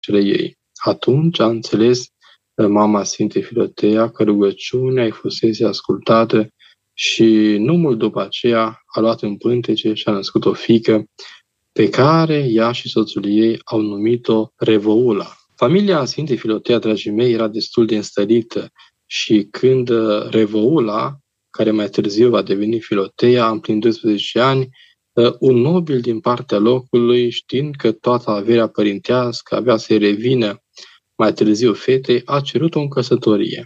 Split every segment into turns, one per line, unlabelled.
ei. Atunci a înțeles mama Sfintei Filotea că rugăciunea îi fusese ascultată și nu mult după aceea a luat în pântece și a născut o fiică pe care ea și soțul ei au numit-o Revoula. Familia Sfintei Filotea, dragii mei, era destul de înstărită și când Revoula, care mai târziu va deveni Filotea, a împlinit 12 ani, un nobil din partea locului, știind că toată averea părintească avea să-i revină mai târziu fetei, a cerut-o în căsătorie.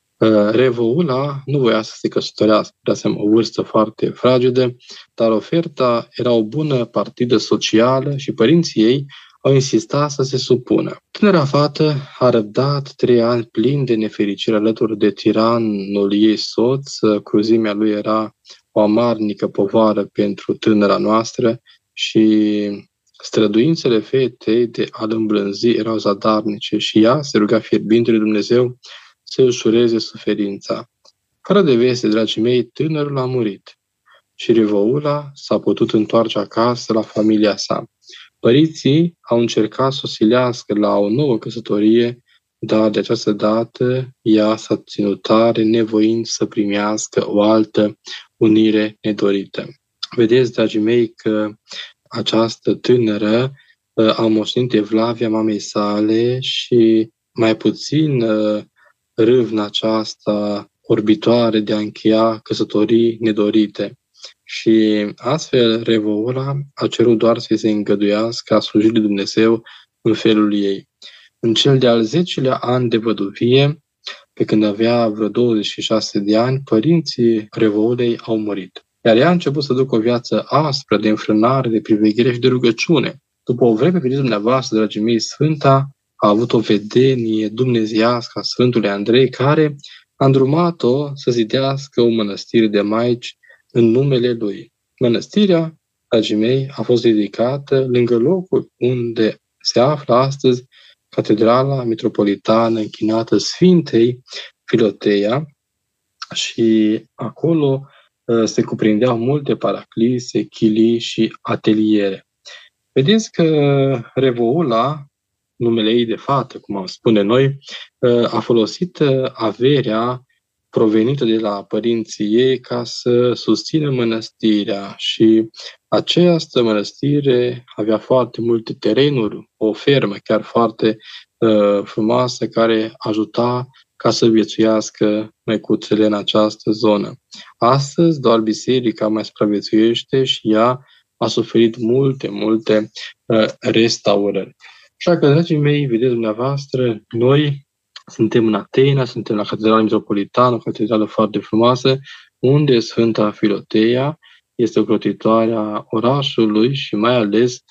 Revoula nu voia să se căsătorească, de o vârstă foarte fragedă, dar oferta era o bună partidă socială și părinții ei au insistat să se supună. Tânăra fată a răbdat 3 ani plini de nefericire alături de tiranul ei soț. Cruzimea lui era o amarnică povară pentru tânăra noastră și străduințele fetei de a-l îmblânzi erau zadarnice și ea se ruga fierbinte lui Dumnezeu să ușureze suferința. Fără de veste, dragii mei, tânărul a murit și Revoula s-a putut întoarce acasă la familia sa. Părinții au încercat să o silească la o nouă căsătorie, dar de această dată ea s-a ținut tare, nevoind să primească o altă unire nedorită. Vedeți, dragii mei, că această tânără a moștenit evlavia mamei sale și mai puțin râvna aceasta orbitoare de a încheia căsătorii nedorite. Și astfel Revoula a cerut doar să se îngăduiască a sluji lui Dumnezeu în felul ei. În cel de-al 10-lea an de văduvie, pe când avea vreo 26 de ani, părinții Revoulei au murit. Iar ea a început să ducă o viață aspră de înfrânare, de priveghere și de rugăciune. După o vreme, vedeți dumneavoastră, dragii mei, Sfânta a avut o vedenie dumnezeiască a Sfântului Andrei, care a îndrumat-o să zidească o mănăstire de maici în numele lui. Mănăstirea, dragii mei, a fost dedicată lângă locul unde se află astăzi Catedrala Metropolitană închinată Sfintei Filotea și acolo se cuprindeau multe paraclise, chilii și ateliere. Vedeți că Revoula, numele ei de fată, cum am spune noi, a folosit averea provenită de la părinții ei ca să susțină mănăstirea și această mănăstire avea foarte multe terenuri, o fermă chiar foarte frumoasă care ajuta ca să viețuiască măicuțele în această zonă. Astăzi doar biserica mai supraviețuiește și ea a suferit multe restaurări. Așa că, dragii mei, vedeți dumneavoastră, noi suntem în Atena, suntem la Catedrala Metropolitană, o catedrală foarte frumoasă, unde Sfânta Filotea este ocrotitoarea orașului și mai ales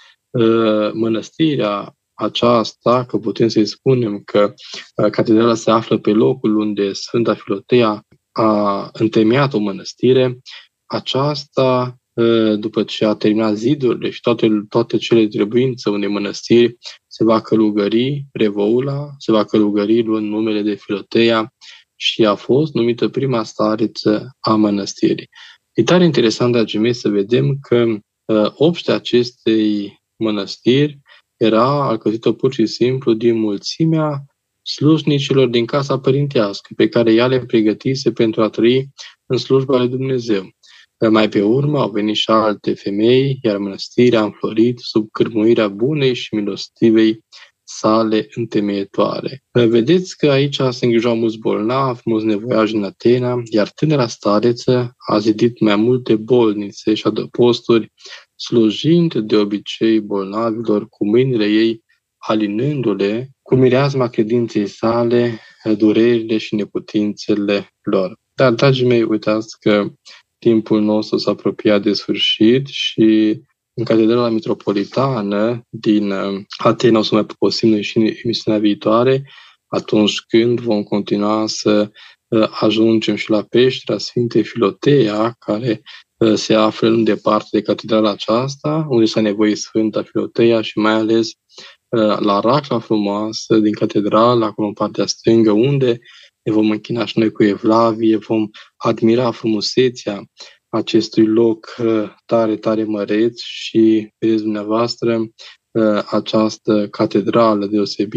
mănăstirea aceasta, că putem să-i spunem că catedrala se află pe locul unde Sfânta Filotea a întemeiat o mănăstire. Aceasta, după ce a terminat zidurile și toate cele trebuințe unei mănăstiri, se va călugări Revoula, se va călugări luând numele de Filotea și a fost numită prima stareță a mănăstirii. E tare interesant, dragii mei, să vedem că obștea acestei mănăstiri era alcătuită pur și simplu din mulțimea slujnicilor din casa părintească, pe care ea le pregătise pentru a trăi în slujba lui Dumnezeu. Mai pe urmă au venit și alte femei, iar mănăstirea a înflorit sub cârmuirea bunei și milostivei sale întemeietoare. Vedeți că aici se îngrijau mulți bolnavi, mulți nevoiași în Atena, iar tânăra stareță a zidit mai multe bolnițe și adăposturi, slujind de obicei bolnavilor cu mâinile ei, alinându-le cu mireasma credinței sale, durerile și neputințele lor. Dar, dragii mei, uitați că timpul nostru s-a apropiat de sfârșit și în Catedrala Metropolitană din Atena o să mai poposim noi și în emisiunea viitoare, atunci când vom continua să ajungem și la peștera Sfintei Filotea, care se află nu departe de catedrala aceasta, unde s-a nevoit Sfânta Filotea și mai ales la racla frumoasă din catedrală, acolo în partea stângă, unde ne vom închina și noi cu evlavie, vom admira frumusețea acestui loc tare măreț și, vedeți dumneavoastră, această catedrală deosebită